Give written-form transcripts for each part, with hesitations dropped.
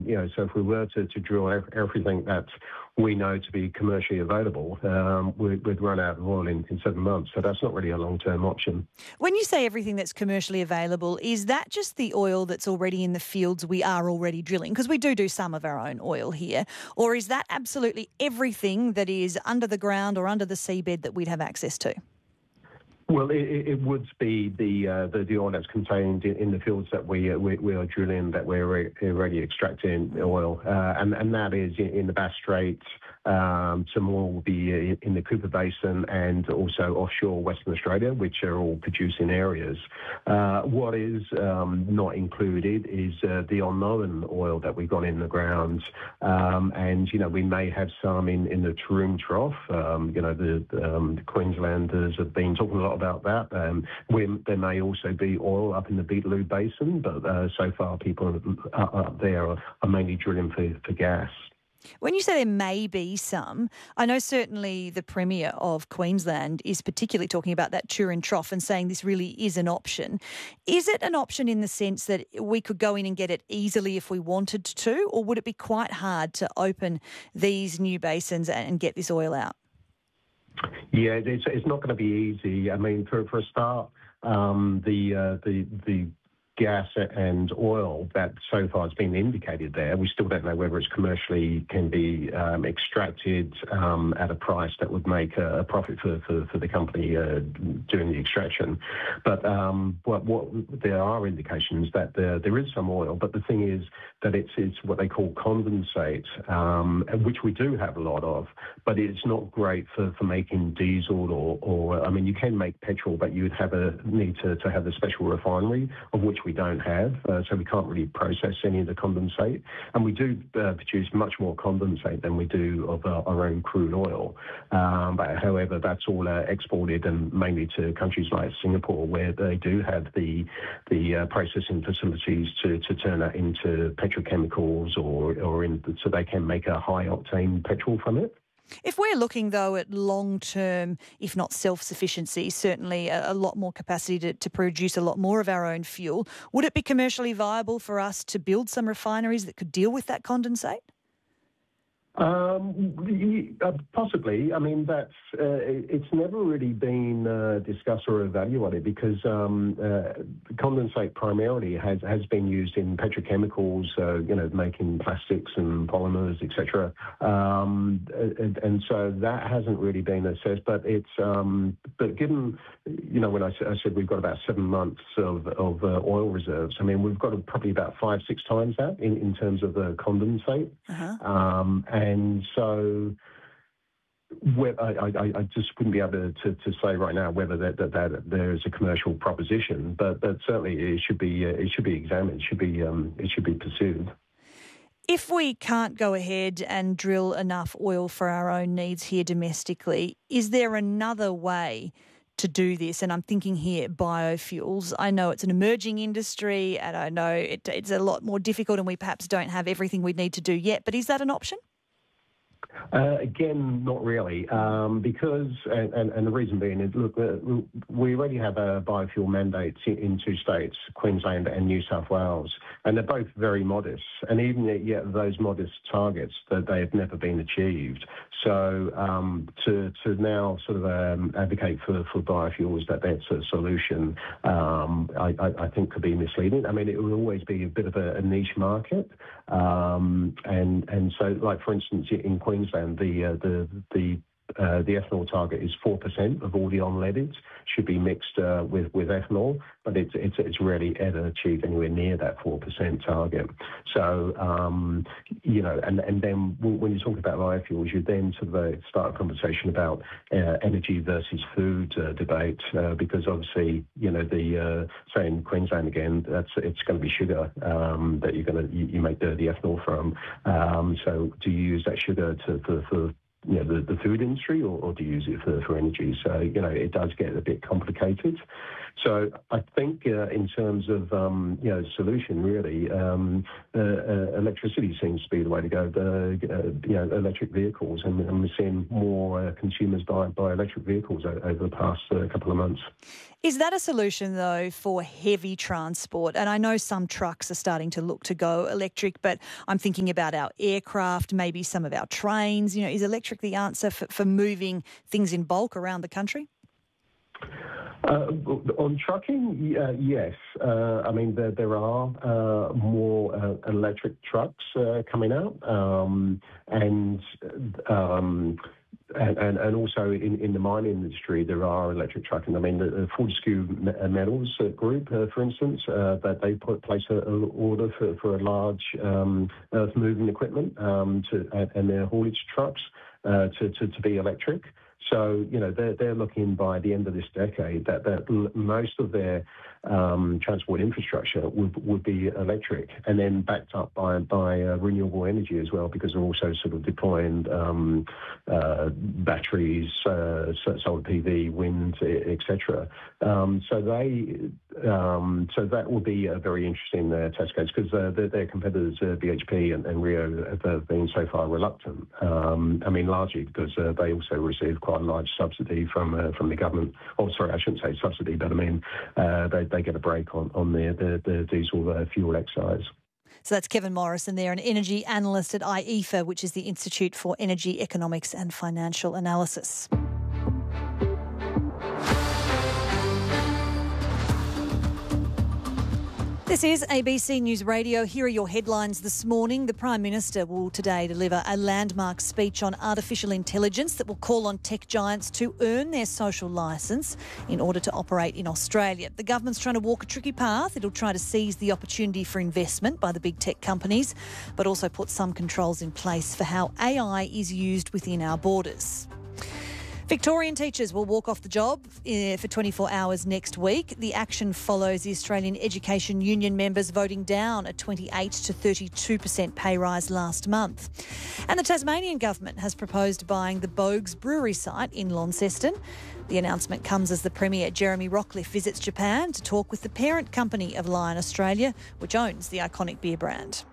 So if we were to drill everything that we know to be commercially available, we'd run out of oil in 7 months. So that's not really a long-term option. When you say everything that's commercially available, is that just the oil that's already in the fields we are already drilling? Because we do some of our own oil here. Or is that absolutely everything that is under the ground or under the seabed that we'd have access to? Well, it would be the oil that's contained in the fields that we are drilling, that we're already extracting oil, and that is in the Bass Strait. Some oil will be in the Cooper Basin and also offshore Western Australia, which are all producing areas. What is not included is the unknown oil that we got in the ground, and we may have some in the Taroom Trough. The Queenslanders have been talking a lot about that. There may also be oil up in the Beetaloo Basin, but so far people up there are mainly drilling for gas. When you say there may be some, I know certainly the Premier of Queensland is particularly talking about that Taroom Trough and saying this really is an option. Is it an option in the sense that we could go in and get it easily if we wanted to, or would it be quite hard to open these new basins and get this oil out? Yeah, it's not going to be easy. I mean, for a start, the gas and oil that so far has been indicated there, we still don't know whether it's commercially can be extracted at a price that would make a profit for the company doing the extraction. But what there are indications that there is some oil, but the thing is that it's what they call condensate, which we do have a lot of, but it's not great for making diesel or I mean, you can make petrol, but you would need to have a special refinery, of which we don't have, so we can't really process any of the condensate. And we do produce much more condensate than we do of our own crude oil. But however, that's all exported and mainly to countries like Singapore, where they do have the processing facilities to turn that into petrochemicals so they can make a high octane petrol from it. If we're looking, though, at long-term, if not self-sufficiency, certainly a lot more capacity to produce a lot more of our own fuel, would it be commercially viable for us to build some refineries that could deal with that condensate? Possibly. I mean, it's never really been discussed or evaluated because condensate primarily has been used in petrochemicals, making plastics and polymers, etc. And so that hasn't really been assessed. But but given when I said we've got about 7 months of oil reserves, I mean we've got probably about 5-6 times that in terms of the condensate. And so I just wouldn't be able to say right now whether that there is a commercial proposition, but certainly it should be examined. It should be pursued. If we can't go ahead and drill enough oil for our own needs here domestically, is there another way to do this? And I'm thinking here biofuels. I know it's an emerging industry and I know it's a lot more difficult and we perhaps don't have everything we need to do yet, but is that an option? Again, not really, because, and the reason being is, look, we already have biofuel mandates in 2 states, Queensland and New South Wales, and they're both very modest. And even yet those modest targets, that they have never been achieved. So to now sort of advocate for biofuels, that's a solution, I think could be misleading. I mean, it will always be a bit of a niche market, and so, like for instance, in Queensland, the ethanol target is 4% of all the unleadeds should be mixed with ethanol, but it's rarely ever achieved anywhere near that 4% target. So and then when you talk about biofuels, you then sort of start a conversation about energy versus food debate, because obviously say in Queensland again, it's going to be sugar that you make the ethanol from. So do you use that sugar for the food industry, or do you use it for energy? So, it does get a bit complicated. So I think in terms of solution, really, electricity seems to be the way to go. Electric vehicles, and we're seeing more consumers buy electric vehicles over the past couple of months. Is that a solution, though, for heavy transport? And I know some trucks are starting to look to go electric, but I'm thinking about our aircraft, maybe some of our trains. Is electric the answer for moving things in bulk around the country? On trucking, yes. I mean, there are more electric trucks coming out, and also in the mining industry, there are electric trucking. I mean, the Fortescue Metals Group, for instance, that they place an order for a large earth-moving equipment and their haulage trucks to be electric. So, they're looking by the end of this decade that most of their transport infrastructure would be electric, and then backed up by renewable energy as well, because they're also sort of deploying batteries, solar PV, wind, etc. So that will be a very interesting test case, because their competitors, BHP and Rio, have been so far reluctant. I mean, largely because they also receive quite a large subsidy from the government. Oh, sorry, I shouldn't say subsidy, but I mean they get a break on the diesel fuel excise. So that's Kevin Morrison there, an energy analyst at IEFA, which is the Institute for Energy Economics and Financial Analysis. This is ABC News Radio. Here are your headlines this morning. The Prime Minister will today deliver a landmark speech on artificial intelligence that will call on tech giants to earn their social licence in order to operate in Australia. The government's trying to walk a tricky path. It'll try to seize the opportunity for investment by the big tech companies, but also put some controls in place for how AI is used within our borders. Victorian teachers will walk off the job for 24 hours next week. The action follows the Australian Education Union members voting down a 28 to 32% pay rise last month. And the Tasmanian government has proposed buying the Bogues brewery site in Launceston. The announcement comes as the Premier, Jeremy Rockliff, visits Japan to talk with the parent company of Lion Australia, which owns the iconic beer brand.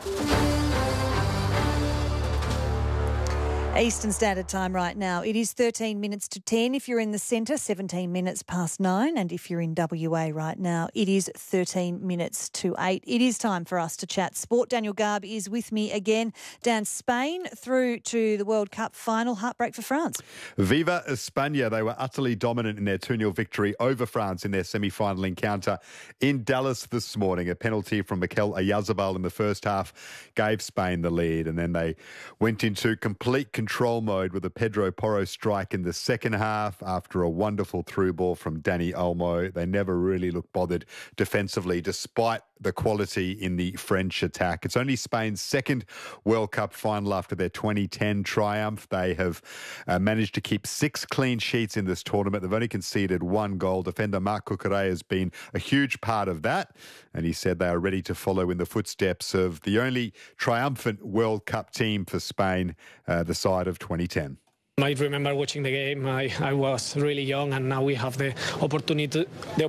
Eastern Standard Time right now. It is 13 minutes to 10 if you're in the centre, 17 minutes past 9. And if you're in WA right now, it is 13 minutes to 8. It is time for us to chat sport. Daniel Garb is with me again. Dan, Spain through to the World Cup final. Heartbreak for France. Viva España. They were utterly dominant in their 2-0 victory over France in their semi-final encounter in Dallas this morning. A penalty from Mikel Oyarzabal in the first half gave Spain the lead, and then they went into complete control mode with a Pedro Porro strike in the second half after a wonderful through ball from Dani Olmo. They never really looked bothered defensively, despite the quality in the French attack. It's only Spain's second World Cup final after their 2010 triumph. They have managed to keep 6 clean sheets in this tournament. They've only conceded 1 goal. Defender Marc Cucurella has been a huge part of that, and he said they are ready to follow in the footsteps of the only triumphant World Cup team for Spain, the side of 2010. I remember watching the game. I was really young, and now we have the opportunity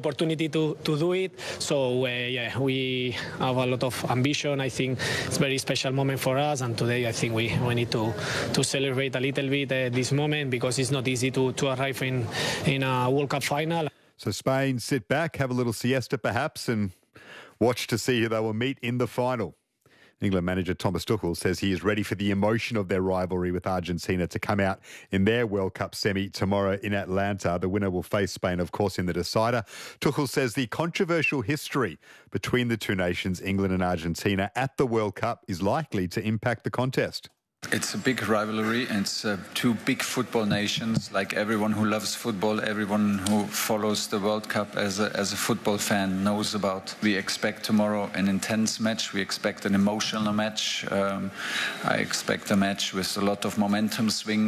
to do it. So we have a lot of ambition. I think it's a very special moment for us, and today I think we need to celebrate a little bit this moment, because it's not easy to arrive in a World Cup final. So Spain sit back, have a little siesta perhaps, and watch to see who they will meet in the final. England manager Thomas Tuchel says he is ready for the emotion of their rivalry with Argentina to come out in their World Cup semi tomorrow in Atlanta. The winner will face Spain, of course, in the decider. Tuchel says the controversial history between the two nations, England and Argentina, at the World Cup is likely to impact the contest. It's a big rivalry, and it's two big football nations. Like everyone who loves football, everyone who follows the World Cup as a football fan knows about. We expect tomorrow an intense match. We expect an emotional match. I expect a match with a lot of momentum swings.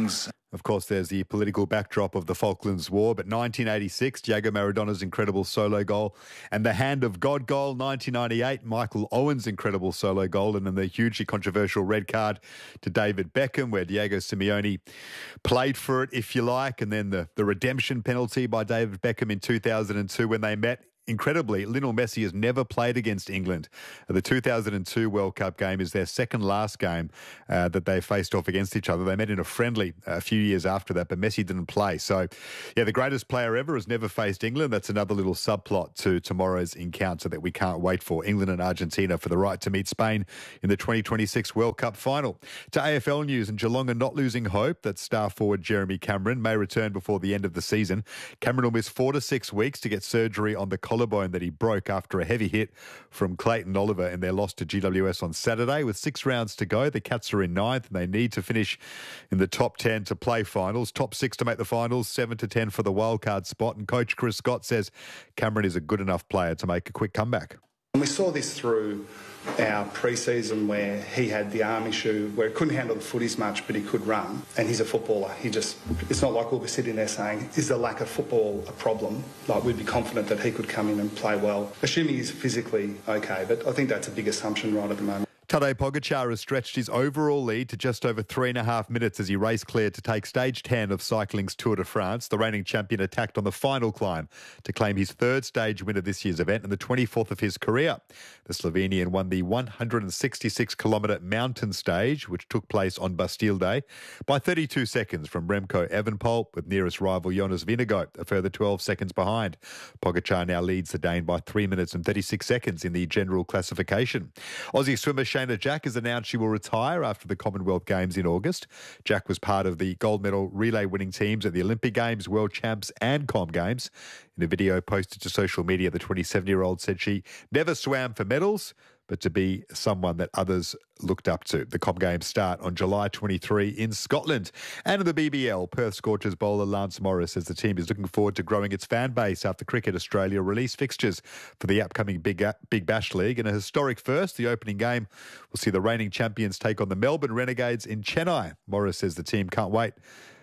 Of course, there's the political backdrop of the Falklands War, but 1986, Diego Maradona's incredible solo goal, and the Hand of God goal, 1998, Michael Owen's incredible solo goal, and then the hugely controversial red card to David Beckham, where Diego Simeone played for it, if you like, and then the redemption penalty by David Beckham in 2002 when they met. Incredibly, Lionel Messi has never played against England. The 2002 World Cup game is their second last game that they faced off against each other. They met in a friendly a few years after that, but Messi didn't play. So, yeah, the greatest player ever has never faced England. That's another little subplot to tomorrow's encounter that we can't wait for. England and Argentina for the right to meet Spain in the 2026 World Cup final. To AFL news, and Geelong are not losing hope that star forward Jeremy Cameron may return before the end of the season. Cameron will miss 4 to 6 weeks to get surgery on the collarbone that he broke after a heavy hit from Clayton Oliver in their loss to GWS on Saturday. With 6 rounds to go, the Cats are in 9th and they need to finish in the top 10 to play finals. Top 6 to make the finals, 7 to 10 for the wildcard spot. And coach Chris Scott says Cameron is a good enough player to make a quick comeback. And we saw this through our pre-season where he had the arm issue where he couldn't handle the footies much, but he could run. And he's a footballer. It's not like we'll be sitting there saying, is the lack of football a problem? Like, we'd be confident that he could come in and play well, assuming he's physically okay. But I think that's a big assumption right at the moment. Tadej Pogacar has stretched his overall lead to just over 3.5 minutes as he raced clear to take stage 10 of cycling's Tour de France. The reigning champion attacked on the final climb to claim his 3rd stage win of this year's event and the 24th of his career. The Slovenian won the 166-kilometre mountain stage, which took place on Bastille Day, by 32 seconds from Remco Evenepoel, with nearest rival Jonas Vingegaard a further 12 seconds behind. Pogacar now leads the Dane by 3 minutes and 36 seconds in the general classification. Aussie swimmer Shayna Jack has announced she will retire after the Commonwealth Games in August. Jack was part of the gold medal relay winning teams at the Olympic Games, World Champs and Com Games. In a video posted to social media, the 27-year-old said she never swam for medals, but to be someone that others looked up to. The Com Games start on July 23 in Scotland. And in the BBL, Perth Scorchers bowler Lance Morris says the team is looking forward to growing its fan base after Cricket Australia release fixtures for the upcoming Big Bash League. In a historic first, the opening game will see the reigning champions take on the Melbourne Renegades in Chennai. Morris says the team can't wait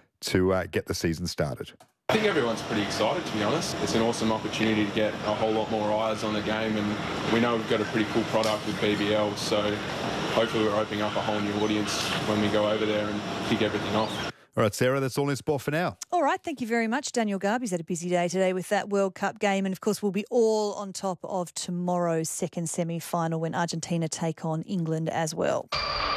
to get the season started. I think everyone's pretty excited, to be honest. It's an awesome opportunity to get a whole lot more eyes on the game, and we know we've got a pretty cool product with BBL, so hopefully we're opening up a whole new audience when we go over there and kick everything off. All right, Sarah, that's all in sport for now. All right, thank you very much, Daniel Garb. He's had a busy day today with that World Cup game, and of course we'll be all on top of tomorrow's second semi-final when Argentina take on England as well.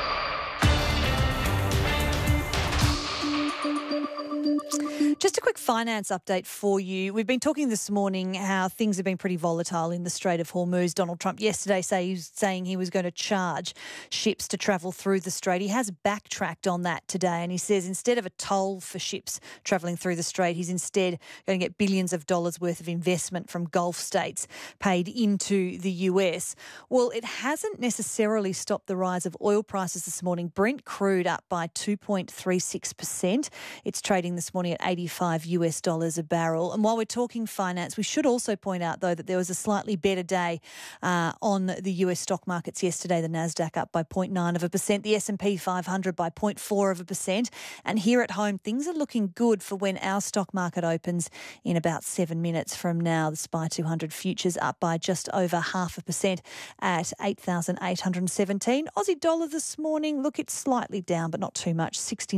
Just a quick finance update for you. We've been talking this morning how things have been pretty volatile in the Strait of Hormuz. Donald Trump yesterday saying he was going to charge ships to travel through the strait. He has backtracked on that today, and he says instead of a toll for ships travelling through the strait, he's instead going to get billions of dollars worth of investment from Gulf states paid into the US. Well, it hasn't necessarily stopped the rise of oil prices this morning. Brent crude up by 2.36%. It's trading this morning at $85 a barrel. And while we're talking finance, we should also point out, though, that there was a slightly better day on the US stock markets yesterday. The Nasdaq up by 0.9%, the S&P 500 by 0.4%. And here at home, things are looking good for when our stock market opens in about 7 minutes from now. The SPI 200 futures up by just over 0.5% at 8,817. Aussie dollar this morning, look, it's slightly down, but not too much,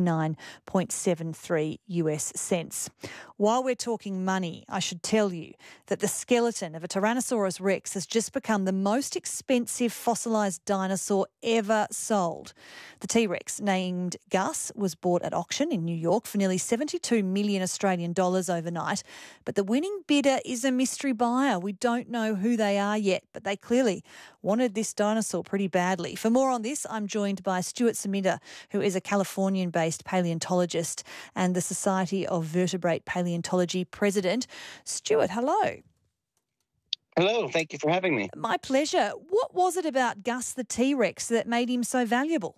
69.73 US cents. While we're talking money, I should tell you that the skeleton of a Tyrannosaurus Rex has just become the most expensive fossilised dinosaur ever sold. The T-Rex, named Gus, was bought at auction in New York for nearly 72 million Australian dollars overnight. But the winning bidder is a mystery buyer. We don't know who they are yet, but they clearly wanted this dinosaur pretty badly. For more on this, I'm joined by Stuart Saminda, who is a Californian-based paleontologist and the Society of Vertebrate Paleontology president. Stuart, hello. Hello, thank you for having me. My pleasure. What was it about Gus the T-Rex that made him so valuable?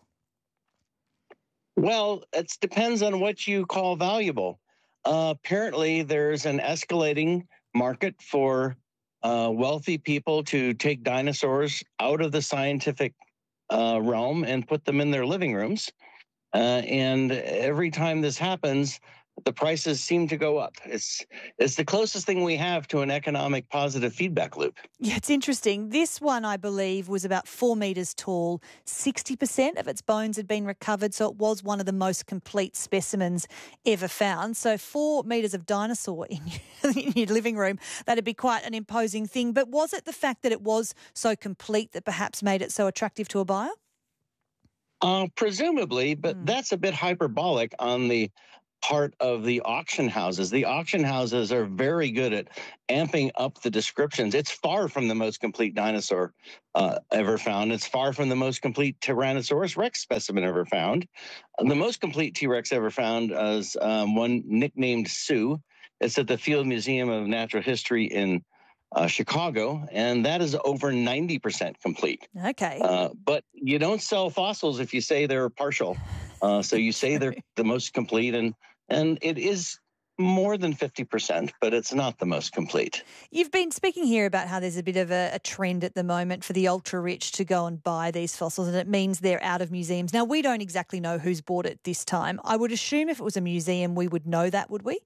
Well, it depends on what you call valuable. Apparently, there's an escalating market for wealthy people to take dinosaurs out of the scientific realm and put them in their living rooms. And every time this happens, the prices seem to go up. It's the closest thing we have to an economic positive feedback loop. Yeah, it's interesting. This one, I believe, was about 4 metres tall. 60% of its bones had been recovered, so it was one of the most complete specimens ever found. So 4 metres of dinosaur in your living room, that'd be quite an imposing thing. But was it the fact that it was so complete that perhaps made it so attractive to a buyer? Presumably, but that's a bit hyperbolic on the part of the auction houses. The auction houses are very good at amping up the descriptions. It's far from the most complete dinosaur ever found. It's far from the most complete Tyrannosaurus Rex specimen ever found. The most complete T-Rex ever found is one nicknamed Sue. It's at the Field Museum of Natural History in Chicago, and that is over 90% complete. Okay. But you don't sell fossils if you say they're partial. So you say they're the most complete, and it is more than 50%, but it's not the most complete. You've been speaking here about how there's a bit of a trend at the moment for the ultra-rich to go and buy these fossils, and it means they're out of museums. Now, we don't exactly know who's bought it this time. I would assume if it was a museum, we would know that, would we?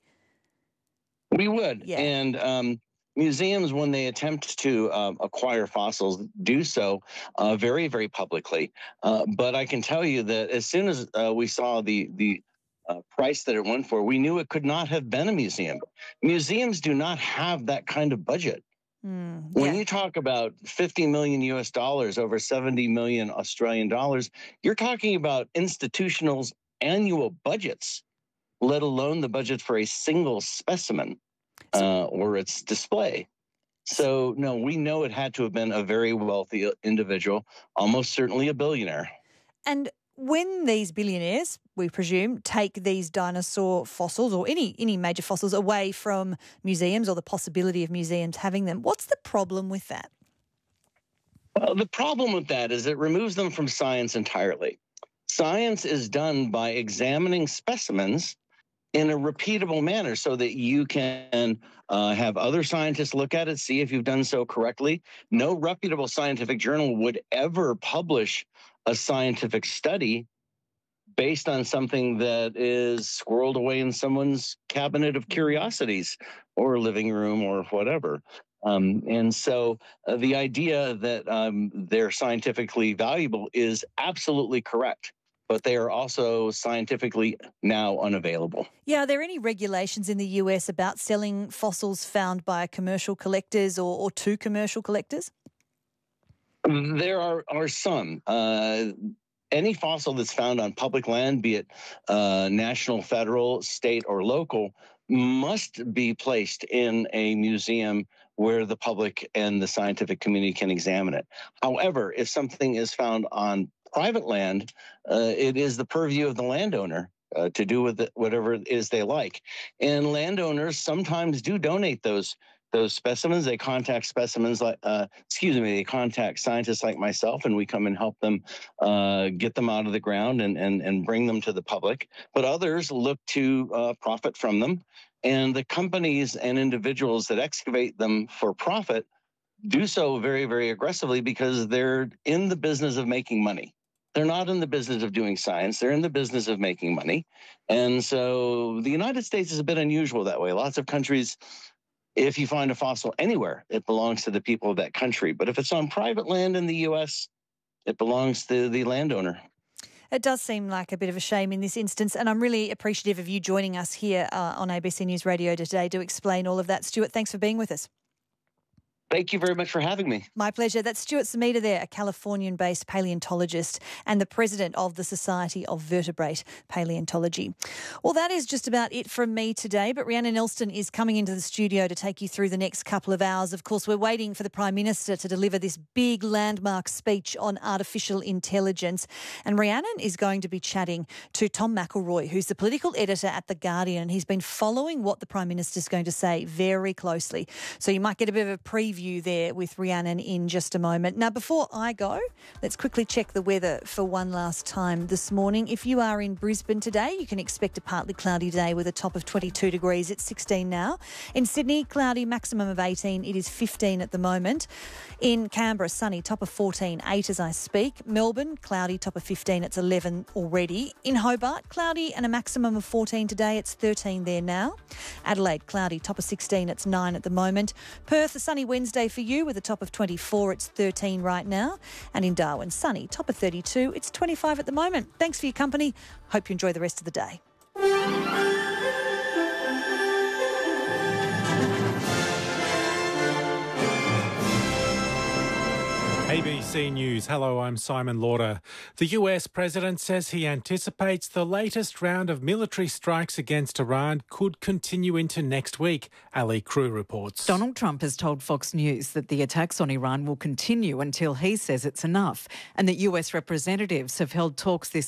We would. Yeah. And museums, when they attempt to acquire fossils, do so very, very publicly. But I can tell you that as soon as we saw the price that it went for, we knew it could not have been a museum. Museums do not have that kind of budget. When you talk about 50 million US dollars, over 70 million Australian dollars, you're talking about institutionals' annual budgets, let alone the budget for a single specimen or its display. So, no, we know it had to have been a very wealthy individual, almost certainly a billionaire. And when these billionaires, we presume, take these dinosaur fossils or any major fossils away from museums or the possibility of museums having them, what's the problem with that? Well, the problem with that is it removes them from science entirely. Science is done by examining specimens in a repeatable manner so that you can have other scientists look at it, see if you've done so correctly. No reputable scientific journal would ever publish a scientific study based on something that is squirreled away in someone's cabinet of curiosities or living room or whatever. And so the idea that they're scientifically valuable is absolutely correct, but they are also scientifically now unavailable. Yeah, are there any regulations in the US about selling fossils found by commercial collectors or to commercial collectors? There are some. Any fossil that's found on public land, be it national, federal, state, or local, must be placed in a museum where the public and the scientific community can examine it. However, if something is found on private land, it is the purview of the landowner to do with it whatever it is they like. And landowners sometimes do donate those specimens. They contact specimens like, they contact scientists like myself, and we come and help them get them out of the ground and bring them to the public. But others look to profit from them. And the companies and individuals that excavate them for profit do so very, very aggressively because they're in the business of making money. They're not in the business of doing science. They're in the business of making money. And so the United States is a bit unusual that way. Lots of countries, if you find a fossil anywhere, it belongs to the people of that country. But if it's on private land in the U.S., it belongs to the landowner. It does seem like a bit of a shame in this instance, and I'm really appreciative of you joining us here on ABC News Radio today to explain all of that. Stuart, thanks for being with us. Thank you very much for having me. My pleasure. That's Stuart Samita there, a Californian-based paleontologist and the president of the Society of Vertebrate Paleontology. Well, that is just about it from me today, but Rhiannon Elston is coming into the studio to take you through the next couple of hours. Of course, we're waiting for the Prime Minister to deliver this big landmark speech on artificial intelligence, and Rhiannon is going to be chatting to Tom McElroy, who's the political editor at The Guardian, and he's been following what the Prime Minister is going to say very closely. So you might get a bit of a preview preview there with Rhiannon in just a moment. Now, before I go, let's quickly check the weather for one last time this morning. If you are in Brisbane today, you can expect a partly cloudy day with a top of 22 degrees. It's 16 now. In Sydney, cloudy, maximum of 18. It is 15 at the moment. In Canberra, sunny, top of 14, 8 as I speak. Melbourne, cloudy, top of 15. It's 11 already. In Hobart, cloudy and a maximum of 14 today. It's 13 there now. Adelaide, cloudy, top of 16. It's 9 at the moment. Perth, a sunny Wednesday for you with a top of 24. It's 13 right now. And in Darwin, sunny, top of 32. It's 25 at the moment. Thanks for your company. Hope you enjoy the rest of the day. ABC News. Hello, I'm Simon Lauder. The US president says he anticipates the latest round of military strikes against Iran could continue into next week. Ali Crew reports. Donald Trump has told Fox News that the attacks on Iran will continue until he says it's enough, and that US representatives have held talks this